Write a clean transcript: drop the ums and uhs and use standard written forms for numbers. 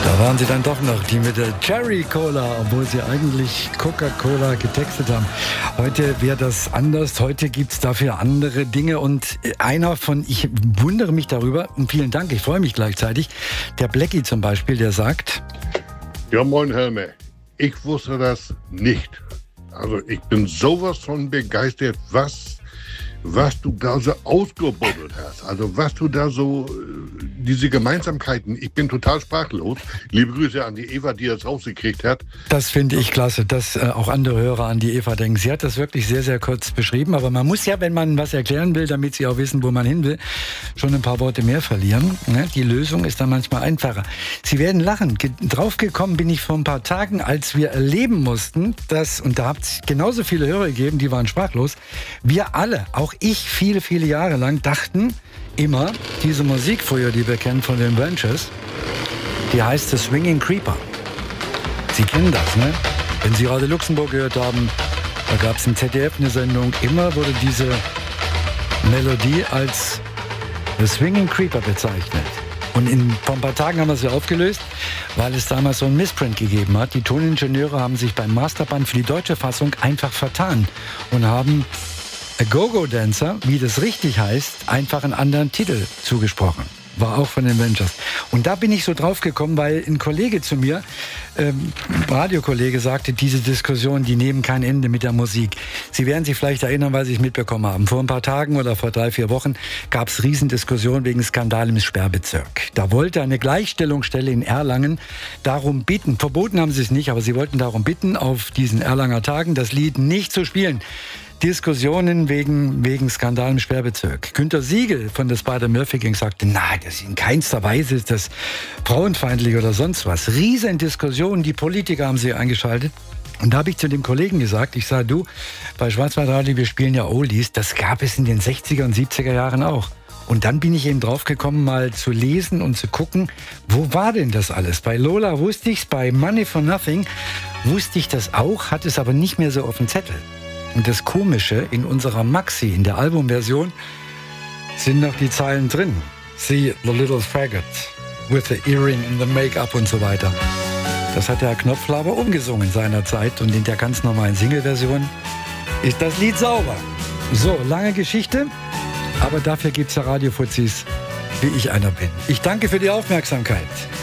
Da waren sie dann doch noch, die mit der Cherry Cola, obwohl sie eigentlich Coca-Cola getextet haben. Heute wäre das anders, heute gibt es dafür andere Dinge und ich wundere mich darüber und vielen Dank, ich freue mich gleichzeitig, der Blackie zum Beispiel, der sagt: Ja, moin Helme, ich wusste das nicht. Also ich bin sowas von begeistert, was du da so ausgebuddelt hast. Also was du da so, diese Gemeinsamkeiten, ich bin total sprachlos. Liebe Grüße an die Eva, die das rausgekriegt hat. Das finde ich klasse, dass auch andere Hörer an die Eva denken. Sie hat das wirklich sehr, sehr kurz beschrieben, aber man muss ja, wenn man was erklären will, damit Sie auch wissen, wo man hin will, schon ein paar Worte mehr verlieren. Die Lösung ist dann manchmal einfacher. Sie werden lachen. Draufgekommen bin ich vor ein paar Tagen, als wir erleben mussten, dass, und da hat es genauso viele Hörer gegeben, die waren sprachlos, wir alle, auch ich viele, viele Jahre lang dachten immer, diese Musik früher, die wir kennen von den Ventures, die heißt The Swinging Creeper. Sie kennen das, ne? Wenn Sie Radio Luxemburg gehört haben, da gab es im ZDF eine Sendung, immer wurde diese Melodie als The Swinging Creeper bezeichnet. Und vor ein paar Tagen haben wir sie aufgelöst, weil es damals so einen Missprint gegeben hat. Die Toningenieure haben sich beim Masterband für die deutsche Fassung einfach vertan und haben A Go-Go Dancer, wie das richtig heißt, einfach einen anderen Titel zugesprochen. War auch von den Ventures. Und da bin ich so drauf gekommen, weil ein Kollege zu mir, Radiokollege, sagte, diese Diskussion, die nehmen kein Ende mit der Musik. Sie werden sich vielleicht erinnern, weil Sie es mitbekommen haben. Vor ein paar Tagen oder vor 3-4 Wochen gab es Riesendiskussionen wegen Skandal im Sperrbezirk. Da wollte eine Gleichstellungsstelle in Erlangen darum bitten, verboten haben sie es nicht, aber sie wollten darum bitten, auf diesen Erlanger Tagen das Lied nicht zu spielen. Diskussionen wegen Skandal im Sperrbezirk. Günter Siegel von der Spider-Murphy-Gang sagte, nein, das in keinster Weise ist das frauenfeindlich oder sonst was. Riesendiskussionen, die Politiker haben sich eingeschaltet. Und da habe ich zu dem Kollegen gesagt, ich sage, du, bei Schwarzwaldradio, wir spielen ja Oldies, das gab es in den 60er und 70er Jahren auch. Und dann bin ich eben drauf gekommen, mal zu lesen und zu gucken, wo war denn das alles? Bei Lola wusste ich's, bei Money for Nothing wusste ich das auch, hatte es aber nicht mehr so auf dem Zettel. Und das Komische, in unserer Maxi, in der Albumversion, sind noch die Zeilen drin. See the little faggot with the earring and the make-up und so weiter. Das hat der Herr Knopfler aber umgesungen seinerzeit. Und in der ganz normalen Single-Version ist das Lied sauber. So, lange Geschichte, aber dafür gibt's ja Radiofuzis, wie ich einer bin. Ich danke für die Aufmerksamkeit.